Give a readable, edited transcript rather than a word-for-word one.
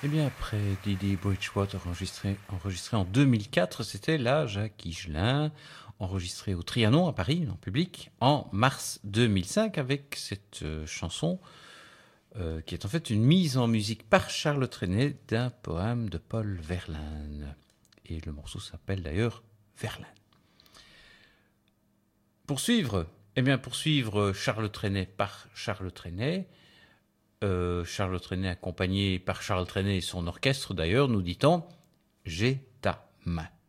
Eh bien, après Didi Bridgewater enregistré en 2004, c'était la Jacques Higelin, enregistré au Trianon à Paris, en public, en mars 2005, avec cette chanson qui est en fait une mise en musique par Charles Trenet d'un poème de Paul Verlaine. Et le morceau s'appelle d'ailleurs Verlaine. Poursuivre Charles Trenet par Charles Trenet. Charles Trenet accompagné par Charles Trenet et son orchestre d'ailleurs, nous dit-on, j'ai ta main.